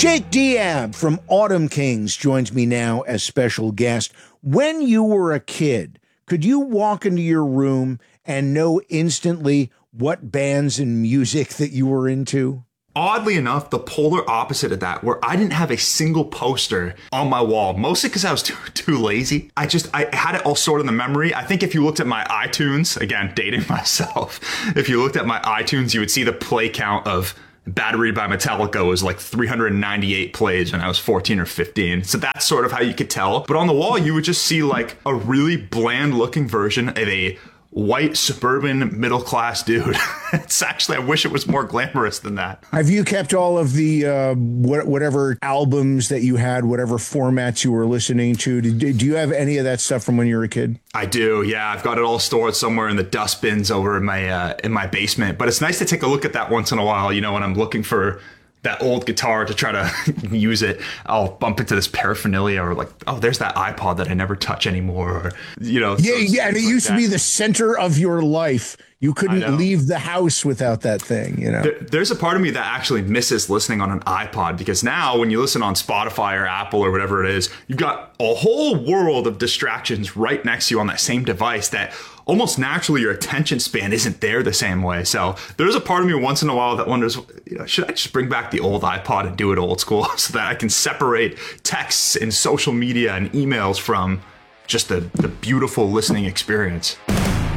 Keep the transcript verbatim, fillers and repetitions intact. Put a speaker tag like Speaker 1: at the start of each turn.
Speaker 1: Jake Diab from Autumn Kings joins me now as special guest. When you were a kid, could you walk into your room and know instantly what bands and music that you were into?
Speaker 2: Oddly enough, the polar opposite of that, where I didn't have a single poster on my wall, mostly because I was too, too lazy. I just, I had it all stored in the memory. I think if you looked at my iTunes, again, dating myself, if you looked at my iTunes, you would see the play count of Battery by Metallica was like three hundred ninety-eight plays when I was fourteen or fifteen. So that's sort of how you could tell. But on the wall, you would just see like a really bland looking version of a white suburban middle class dude. It's actually, I wish it was more glamorous than that.
Speaker 1: Have you kept all of the uh, what, whatever albums that you had, whatever formats you were listening to? Do, do you have any of that stuff from when you were a kid?
Speaker 2: I do. Yeah, I've got it all stored somewhere in the dustbins over in my uh, in my basement. But it's nice to take a look at that once in a while. You know, when I'm looking for that old guitar to try to use it, I'll bump into this paraphernalia, or like, oh, there's that iPod that I never touch anymore. Or, you know,
Speaker 1: yeah, yeah. And it used like to be the center of your life. You couldn't leave the house without that thing, you know.
Speaker 2: There, there's a part of me that actually misses listening on an iPod, because now when you listen on Spotify or Apple or whatever it is, you've got a whole world of distractions right next to you on that same device that almost naturally your attention span isn't there the same way. So there's a part of me once in a while that wonders, you know, should I just bring back the old iPod and do it old school so that I can separate texts and social media and emails from just the, the beautiful listening experience?